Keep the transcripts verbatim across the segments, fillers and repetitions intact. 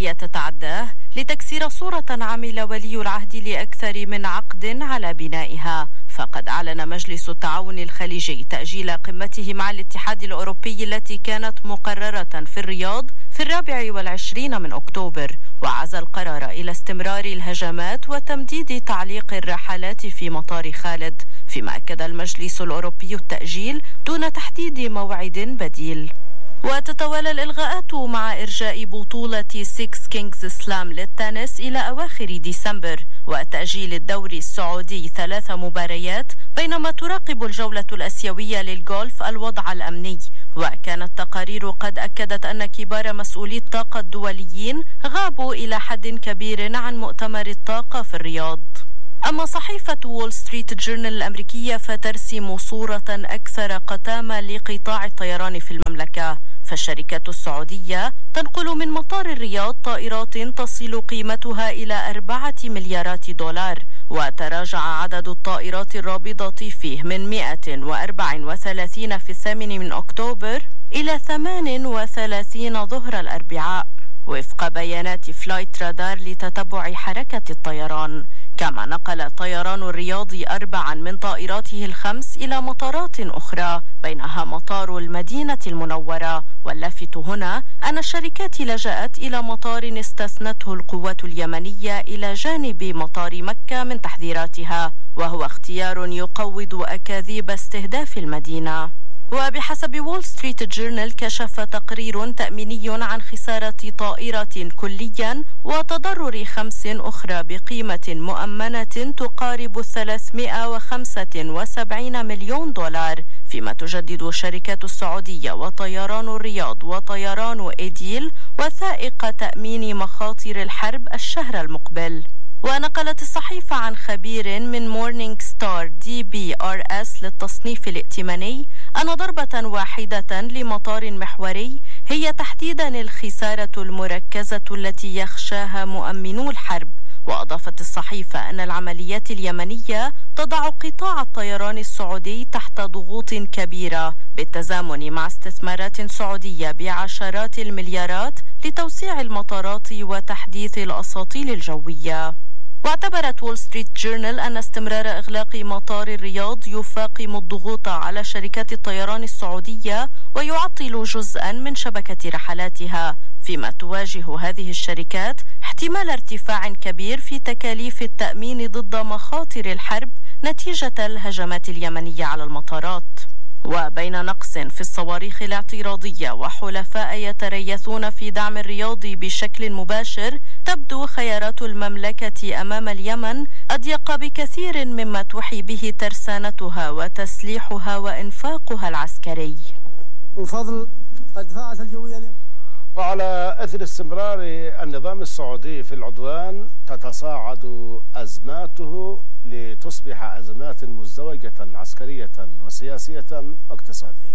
هي تتعداه لتكسير صورة عمل ولي العهد لأكثر من عقد على بنائها. فقد أعلن مجلس التعاون الخليجي تأجيل قمته مع الاتحاد الأوروبي التي كانت مقررة في الرياض في الرابع والعشرين من أكتوبر، وعزى القرار إلى استمرار الهجمات وتمديد تعليق الرحلات في مطار خالد، فيما أكد المجلس الأوروبي التأجيل دون تحديد موعد بديل. وتتوالى الإلغاءات مع إرجاء بطولة سيكس كينجز سلام للتنس إلى أواخر ديسمبر، وتأجيل الدوري السعودي ثلاث مباريات، بينما تراقب الجولة الأسيوية للجولف الوضع الأمني. وكانت تقارير قد أكدت أن كبار مسؤولي الطاقة الدوليين غابوا إلى حد كبير عن مؤتمر الطاقة في الرياض. أما صحيفة وول ستريت جورنال الأمريكية فترسم صورة أكثر قتامة لقطاع الطيران في المملكة، فالشركة السعودية تنقل من مطار الرياض طائرات تصل قيمتها إلى أربعة مليارات دولار، وتراجع عدد الطائرات الرابضة فيه من مئة وأربعة وثلاثين في الثامن من أكتوبر إلى ثمان وثلاثين ظهر الأربعاء، وفق بيانات فلايت رادار لتتبع حركة الطيران. كما نقل طيران الرياض أربعا من طائراته الخمس إلى مطارات أخرى، بينها مطار المدينة المنورة. واللافت هنا أن الشركات لجأت إلى مطار استثنته القوات اليمنية إلى جانب مطار مكة من تحذيراتها، وهو اختيار يقوض أكاذيب استهداف المدينة. وبحسب وول ستريت جورنال كشف تقرير تأميني عن خسارة طائرة كليا وتضرر خمس أخرى بقيمة مؤمنة تقارب ثلاثمئة وخمسة وسبعين مليون دولار، فيما تجدد الشركات السعودية وطيران الرياض وطيران إيديل وثائق تأمين مخاطر الحرب الشهر المقبل. ونقلت الصحيفة عن خبير من مورنينغ ستار دي بي آر اس للتصنيف الائتماني أن ضربة واحدة لمطار محوري هي تحديدا الخسارة المركزة التي يخشاها مؤمنو الحرب. وأضافت الصحيفة أن العمليات اليمنية تضع قطاع الطيران السعودي تحت ضغوط كبيرة بالتزامن مع استثمارات سعودية بعشرات المليارات لتوسيع المطارات وتحديث الأساطيل الجوية. واعتبرت وول ستريت جورنال أن استمرار إغلاق مطار الرياض يفاقم الضغوط على شركات الطيران السعودية ويعطل جزءا من شبكة رحلاتها، فيما تواجه هذه الشركات احتمال ارتفاع كبير في تكاليف التأمين ضد مخاطر الحرب نتيجة الهجمات اليمنية على المطارات. وبين نقص في الصواريخ الاعتراضية وحلفاء يتريثون في دعم الرياض بشكل مباشر، تبدو خيارات المملكة أمام اليمن أضيق بكثير مما توحي به ترسانتها وتسليحها وإنفاقها العسكري. وفضل الدفاعات الجوية اليمن. وعلى أثر استمرار النظام السعودي في العدوان تتصاعد أزماته لتصبح أزمات مزدوجة عسكرية وسياسية واقتصادية.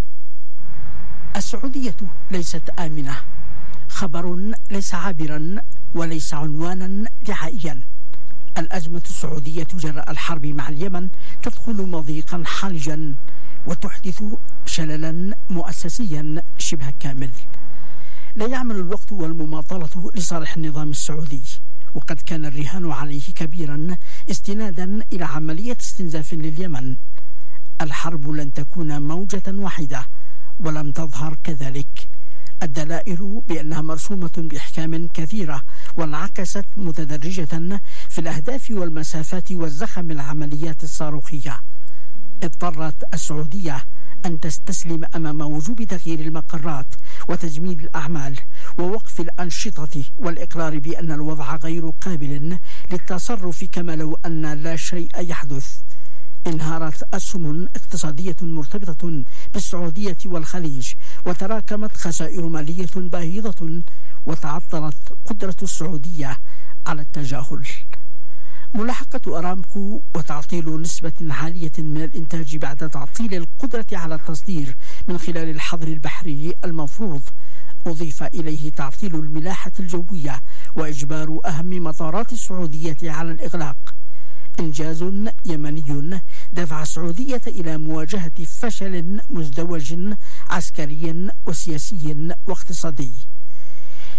السعودية ليست آمنة، خبر ليس عابرا وليس عنوانا دعائيا. الأزمة السعودية جراء الحرب مع اليمن تدخل مضيقا حرجا وتحدث شللا مؤسسيا شبه كامل. لا يعمل الوقت والمماطلة لصالح النظام السعودي، وقد كان الرهان عليه كبيرا استنادا إلى عملية استنزاف لليمن. الحرب لن تكون موجة واحدة ولم تظهر كذلك. الدلائل بأنها مرسومة بإحكام كثيرة وانعكست متدرجة في الأهداف والمسافات والزخم العمليات الصاروخية. اضطرت السعودية أن تستسلم أمام وجوب تغيير المقرات وتجميد الأعمال ووقف الأنشطة والإقرار بأن الوضع غير قابل للتصرف كما لو أن لا شيء يحدث. انهارت أسهم اقتصادية مرتبطة بالسعودية والخليج، وتراكمت خسائر مالية باهظة، وتعطلت قدرة السعودية على التجاهل. ملاحقة أرامكو وتعطيل نسبة عالية من الإنتاج بعد تعطيل القدرة على التصدير من خلال الحظر البحري المفروض، أضيف إليه تعطيل الملاحة الجوية وإجبار أهم مطارات السعودية على الإغلاق. إنجاز يمني دفع السعودية إلى مواجهة فشل مزدوج عسكري وسياسي واقتصادي.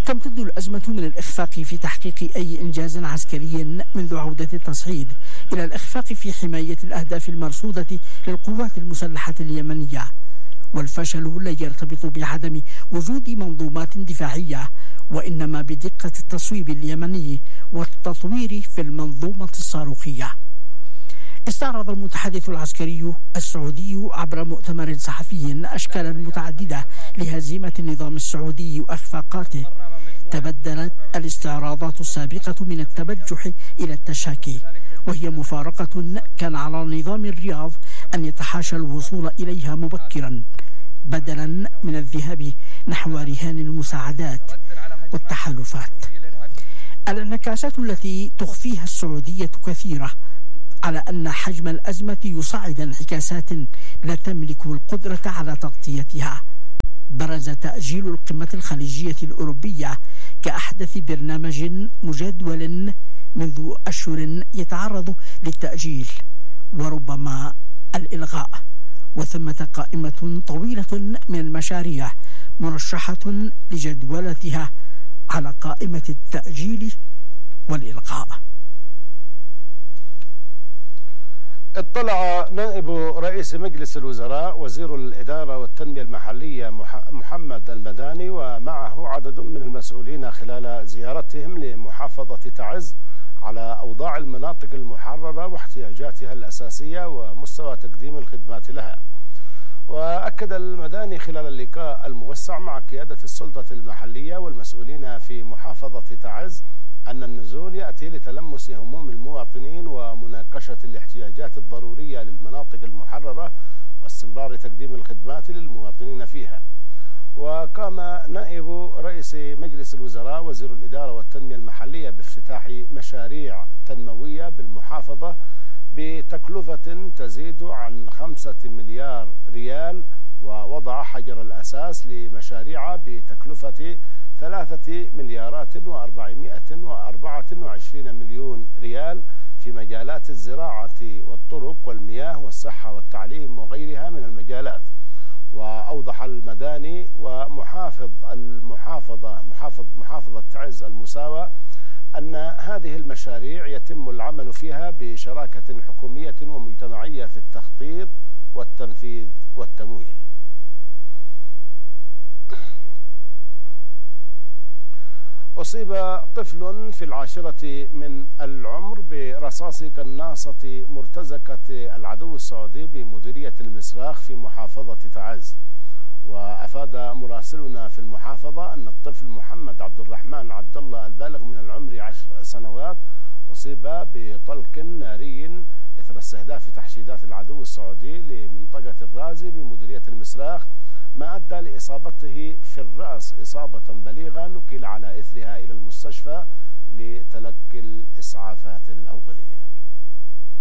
تمتد الأزمة من الإخفاق في تحقيق أي إنجاز عسكري منذ عودة التصعيد إلى الإخفاق في حماية الأهداف المرصودة للقوات المسلحة اليمنية، والفشل لا يرتبط بعدم وجود منظومات دفاعية، وإنما بدقة التصويب اليمني والتطوير في المنظومة الصاروخية. استعرض المتحدث العسكري السعودي عبر مؤتمر صحفي أشكالا متعددة لهزيمة النظام السعودي وأخفاقاته. تبدلت الاستعراضات السابقة من التبجح إلى التشاكي، وهي مفارقة كان على نظام الرياض أن يتحاشى الوصول إليها مبكرا بدلا من الذهاب نحو رهان المساعدات والتحالفات. الانعكاسات التي تخفيها السعودية كثيرة على أن حجم الأزمة يصعد انعكاسات لا تملك القدرة على تغطيتها. برز تأجيل القمة الخليجية الأوروبية كأحدث برنامج مجدول منذ أشهر يتعرض للتأجيل وربما الإلغاء، وثمة قائمة طويلة من المشاريع مرشحة لجدولتها على قائمة التأجيل والإلغاء. اطلع نائب رئيس مجلس الوزراء وزير الإدارة والتنمية المحلية محمد المداني ومعه عدد من المسؤولين خلال زيارتهم لمحافظة تعز على أوضاع المناطق المحررة واحتياجاتها الأساسية ومستوى تقديم الخدمات لها. وأكد المداني خلال اللقاء الموسع مع قيادة السلطة المحلية والمسؤولين في محافظة تعز أن النزول يأتي لتلمس هموم المواطنين ومناقشة الاحتياجات الضرورية للمناطق المحررة واستمرار تقديم الخدمات للمواطنين فيها. وقام نائب رئيس مجلس الوزراء وزير الإدارة والتنمية المحلية بافتتاح مشاريع تنموية بالمحافظة بتكلفة تزيد عن خمسة مليار ريال، ووضع حجر الأساس لمشاريع بتكلفة ثلاثة مليارات وأربعمائة وأربعة وعشرين مليون ريال في مجالات الزراعة والطرق والمياه والصحة والتعليم وغيرها من المجالات. وأوضح المداني ومحافظ المحافظة محافظ محافظة تعز المساواة أن هذه المشاريع يتم العمل فيها بشراكة حكومية ومجتمعية في التخطيط والتنفيذ والتمويل. أصيب طفل في العاشرة من العمر برصاص قناصة مرتزقة العدو السعودي بمديرية المسراخ في محافظة تعز. وأفاد مراسلنا في المحافظة أن الطفل محمد عبد الرحمن عبد الله البالغ من العمر عشر سنوات أصيب بطلق ناري إثر استهداف تحشيدات العدو السعودي لمنطقة الرازي بمديرية المسراخ، ما أدى لإصابته في الرأس إصابة بليغة، نقل على إثرها إلى المستشفى لتلقي الإسعافات الأولية.